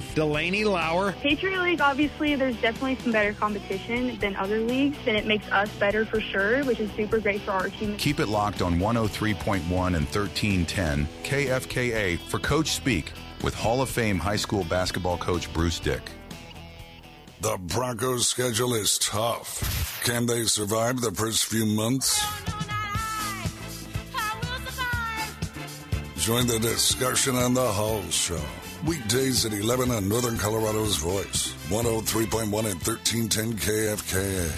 Delaney Lauer. Patriot League, obviously, there's definitely some better competition than other leagues, and it makes us better for sure, which is super great for our team. Keep it locked on 103.1 and 1310 KFKA for Coach Speak with Hall of Fame high school basketball coach Bruce Dick. The Broncos' schedule is tough. Can they survive the first few months? Join the discussion on The Hull Show. Weekdays at 11 on Northern Colorado's Voice. 103.1 and 1310 KFKA.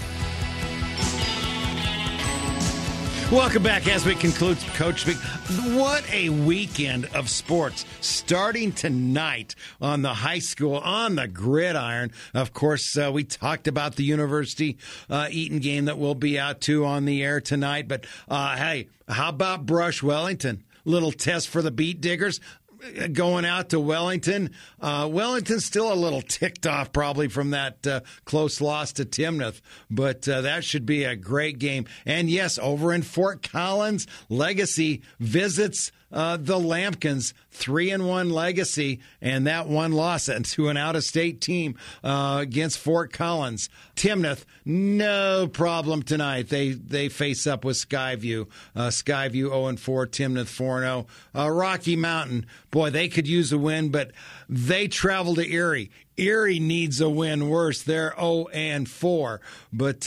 Welcome back as we conclude Coach Speak. What a weekend of sports starting tonight on the high school, on the gridiron. Of course, we talked about the University Eaton game that will be out too on the air tonight. But hey, how about Brush Wellington? Little test for the Beat Diggers. Going out to Wellington. Wellington's still a little ticked off probably from that close loss to Timnath, but that should be a great game. And yes, over in Fort Collins, Legacy visits the Lampkins, 3-1 Legacy, and that one loss to an out-of-state team against Fort Collins. Timnath, no problem tonight. They face up with Skyview. Skyview 0-4, Timnath 4-0. Rocky Mountain, boy, they could use a win, but they travel to Erie. Erie needs a win worse. They're 0-4, but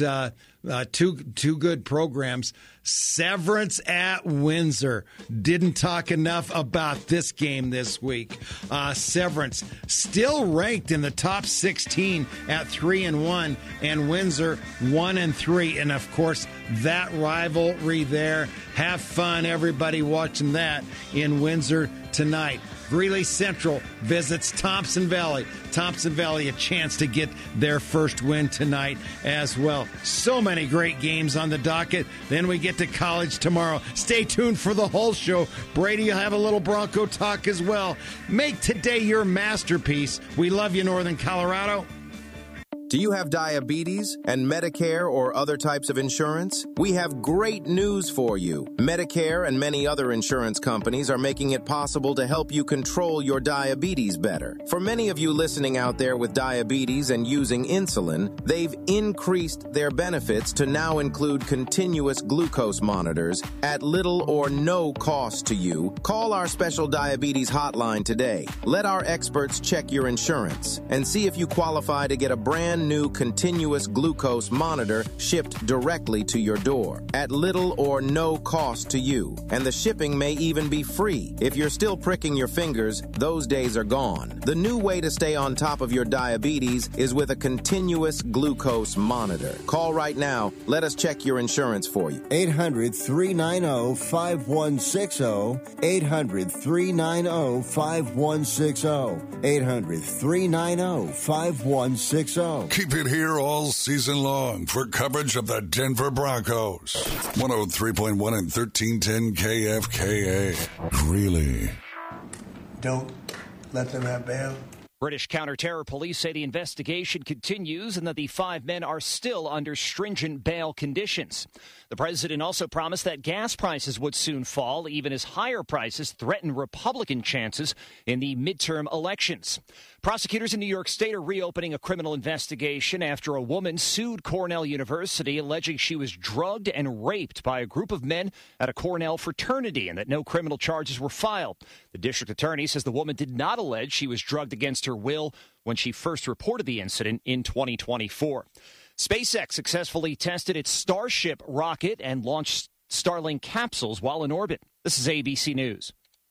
two good programs. Severance at Windsor. Didn't talk enough about this game this week. Severance still ranked in the top 16 at 3-1, and Windsor 1-3. And of course, that rivalry there. Have fun, everybody, watching that in Windsor tonight. Greeley Central visits Thompson Valley. Thompson Valley a chance to get their first win tonight as well. So many great games on the docket. Then we get to college tomorrow. Stay tuned for the whole show. Brady will have a little Bronco talk as well. Make today your masterpiece. We love you, Northern Colorado. Do you have diabetes and Medicare or other types of insurance? We have great news for you. Medicare and many other insurance companies are making it possible to help you control your diabetes better. For many of you listening out there with diabetes and using insulin, they've increased their benefits to now include continuous glucose monitors at little or no cost to you. Call our special diabetes hotline today. Let our experts check your insurance and see if you qualify to get a brand new continuous glucose monitor shipped directly to your door at little or no cost to you. And the shipping may even be free. If you're still pricking your fingers, those days are gone. The new way to stay on top of your diabetes is with a continuous glucose monitor. Call right now. Let us check your insurance for you. 800-390-5160. 800-390-5160. 800-390-5160. Keep it here all season long for coverage of the Denver Broncos. 103.1 and 1310 KFKA. Greeley. Don't let them have bail. British counter-terror police say the investigation continues and that the 5 men are still under stringent bail conditions. The president also promised that gas prices would soon fall, even as higher prices threaten Republican chances in the midterm elections. Prosecutors in New York State are reopening a criminal investigation after a woman sued Cornell University, alleging she was drugged and raped by a group of men at a Cornell fraternity and that no criminal charges were filed. The district attorney says the woman did not allege she was drugged against her will when she first reported the incident in 2024. SpaceX successfully tested its Starship rocket and launched Starlink capsules while in orbit. This is ABC News.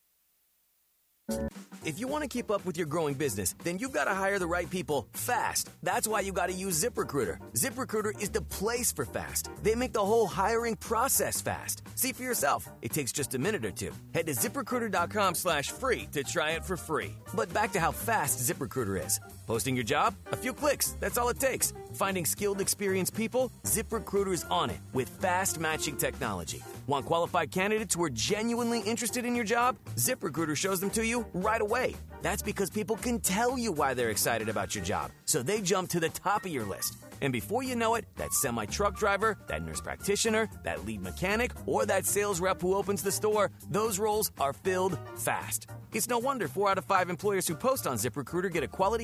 If you want to keep up with your growing business, then you've got to hire the right people fast. That's why you got to use ZipRecruiter. ZipRecruiter is the place for fast. They make the whole hiring process fast. See for yourself. It takes just a minute or two. Head to ZipRecruiter.com/free to try it for free. But back to how fast ZipRecruiter is. Posting your job? A few clicks. That's all it takes. Finding skilled, experienced people? ZipRecruiter is on it with fast matching technology. Want qualified candidates who are genuinely interested in your job? ZipRecruiter shows them to you right away. That's because people can tell you why they're excited about your job, so they jump to the top of your list. And before you know it, that semi-truck driver, that nurse practitioner, that lead mechanic, or that sales rep who opens the store, those roles are filled fast. It's no wonder 4 out of 5 employers who post on ZipRecruiter get a quality